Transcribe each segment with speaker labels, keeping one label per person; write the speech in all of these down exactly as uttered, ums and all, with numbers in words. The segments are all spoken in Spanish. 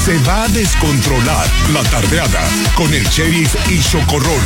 Speaker 1: Se va a descontrolar la tardeada con el Sheriff y Chocorrol.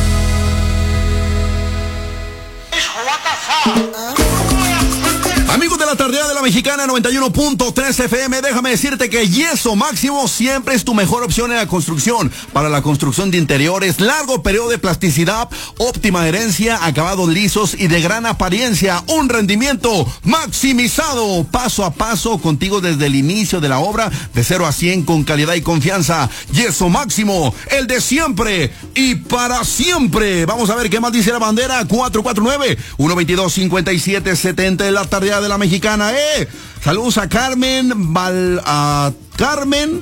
Speaker 1: Amigos de la tardeada de la Mexicana noventa y uno punto tres F M, déjame decirte que Yeso Máximo siempre es tu mejor opción en la construcción. Para la construcción de interiores, largo periodo de plasticidad, óptima adherencia, acabados lisos y de gran apariencia. Un rendimiento maximizado, paso a paso, contigo desde el inicio de la obra, de cero a cien con calidad y confianza. Yeso Máximo, el de siempre y para siempre. Vamos a ver qué más dice la bandera. Cuatro cuatro nueve, uno veintidós, cincuenta y siete setenta de la tardeada de la Mexicana. eh Saludos a Carmen Val, a Carmen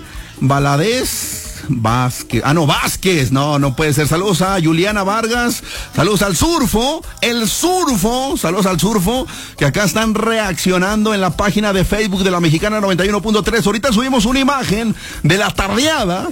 Speaker 1: Valadez Vázquez, ah no, Vázquez, no, no puede ser. Saludos a Juliana Vargas, saludos al Surfo, el Surfo, saludos al Surfo, que acá están reaccionando en la página de Facebook de la Mexicana noventa y uno punto tres. Ahorita subimos una imagen de la tardeada.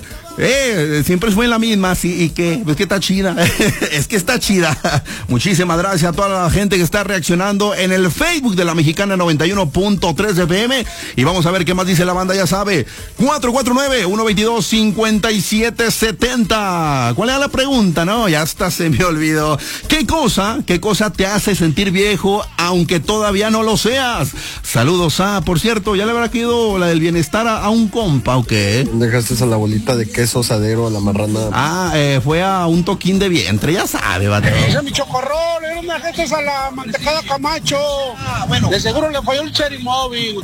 Speaker 1: Eh, siempre fue la misma, sí, y que, pues que está chida, es que está chida. Muchísimas gracias a toda la gente que está reaccionando en el Facebook de la Mexicana noventa y uno punto tres F M, y vamos a ver qué más dice la banda, ya sabe. Cuatro cuatro nueve, uno veintidós, cincuenta y siete setenta. ¿Cuál era la pregunta? No, ya hasta se me olvidó. ¿Qué cosa, qué cosa te hace sentir viejo, aunque todavía no lo seas? Saludos a, por cierto, ya le habrá quedado la del bienestar a, a un compa, ¿o qué?
Speaker 2: Dejaste a la bolita de queso asadero a la marrana.
Speaker 1: Ah, eh, fue a un toquín de vientre, ya sabe, vato.
Speaker 3: Ese mi Chocorrol, era una gente a la mantecada Camacho. Ah, bueno. De seguro le falló el Cherry Móvil.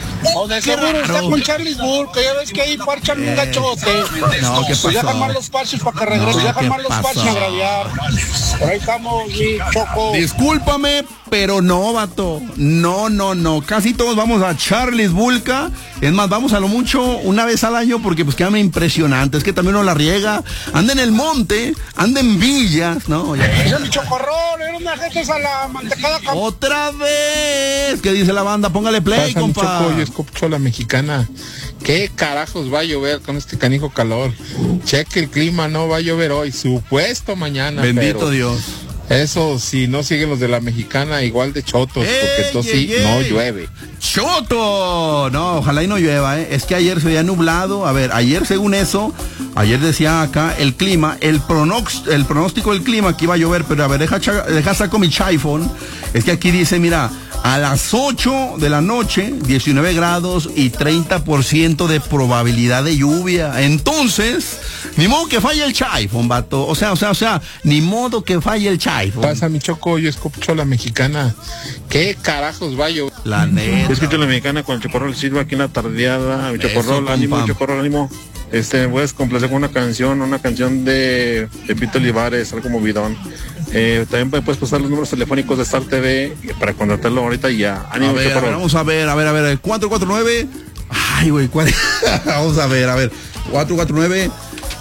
Speaker 3: O de seguro está con Charlie Bull, que ya ves que ahí parchan un gachote.
Speaker 1: No, ¿qué pasó?
Speaker 3: Pues dejan más los parches para que regrese,
Speaker 1: No,
Speaker 3: dejan
Speaker 1: ¿qué
Speaker 3: más los
Speaker 1: pasó?
Speaker 3: parches a gradear. Por ahí estamos, mi Choco.
Speaker 1: Discúlpame, pero no, vato. No, no, no. Casi todos vamos a Charlie's Bulca. Es más, vamos a lo mucho una vez al año porque pues quedan impresionantes. Es que también uno la riega. Anda en el monte, anda en villas, ¿no? Ya.
Speaker 3: Ese mi Chocorrol, era una gente a la mantecada Camacho.
Speaker 1: Otra vez. ¿Qué dice la banda? Póngale play,
Speaker 4: Pasa,
Speaker 1: compa.
Speaker 4: Choco, yo escucho a la Mexicana. ¿Qué carajos va a llover con este canijo calor? Cheque el clima, no va a llover hoy. Supuesto mañana.
Speaker 1: Bendito
Speaker 4: pero
Speaker 1: Dios.
Speaker 4: eso, si no siguen los de la Mexicana, igual de chotos,
Speaker 1: ¡Ey,
Speaker 4: porque entonces
Speaker 1: ey,
Speaker 4: sí,
Speaker 1: ey!
Speaker 4: no llueve.
Speaker 1: ¡Choto! No, ojalá y no llueva, ¿eh? Es que ayer se veía nublado. A ver, ayer según eso, ayer decía acá el clima, el, pronox, el pronóstico del clima que iba a llover, pero a ver, deja, deja saco mi iPhone. Es que aquí dice, mira, a las ocho de la noche, diecinueve grados y treinta por ciento de probabilidad de lluvia. Entonces, ni modo que falle el iPhone, vato. O sea, o sea, o sea, ni modo que falle el iPhone.
Speaker 4: Pasa, mi Choco, yo escucho a la Mexicana. ¿Qué carajos va a llover?
Speaker 1: La neta.
Speaker 5: Yo escucho a la Mexicana con el Chocorrol Silva aquí en la tardeada. Mi
Speaker 1: Eso,
Speaker 5: Chocorrol, ánimo,
Speaker 1: compa.
Speaker 5: Chocorrol, ánimo. Este, puedes complacer con una canción, una canción de, de Pito Olivares, algo movidón. Eh, también puedes pasar los números telefónicos de Star T V para contratarlo ahorita y ya. Ánimo,
Speaker 1: A ver, a
Speaker 5: Chocorrol.
Speaker 1: ver, vamos a ver, a ver, a ver, cuatro cuatro nueve. Ay, güey, cuál- vamos a ver, a ver, cuatro cuatro nueve.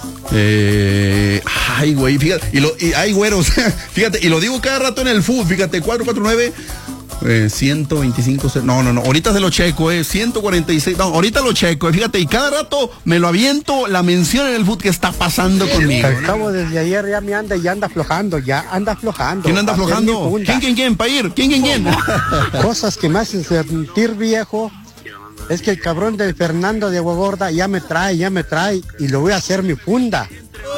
Speaker 1: Eh, ay, güey, fíjate, y lo, y, ay, güeros, fíjate, y lo digo cada rato en el food, fíjate, cuatro cuatro nueve. Eh, ciento veinticinco, no, no, no, ahorita se lo checo, eh, ciento cuarenta y seis, no, ahorita lo checo, eh, fíjate, y cada rato me lo aviento la mención en el food que está pasando conmigo.
Speaker 6: Al cabo desde ayer ya me anda y anda aflojando, ya anda aflojando.
Speaker 1: ¿Quién anda
Speaker 6: Va a ser mi
Speaker 1: aflojando?
Speaker 6: funda.
Speaker 1: ¿Quién, quién, quién, pa' ir? ¿Quién, quién, quién?
Speaker 6: Cosas que me hacen sentir viejo es que el cabrón del Fernando de Agua Gorda ya me trae, ya me trae y lo voy a hacer mi funda.